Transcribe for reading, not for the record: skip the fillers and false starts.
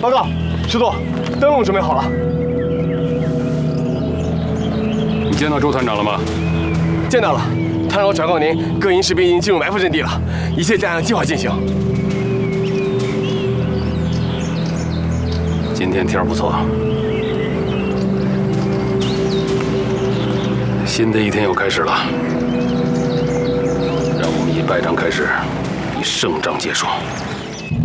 报告，师座，灯笼准备好了。 你见到周团长了吗？ 见到了，他让我转告您，各营士兵已经进入埋伏阵地了，一切将按计划进行。 今天天儿不错，新的一天又开始了。让我们以败仗开始，以胜仗结束。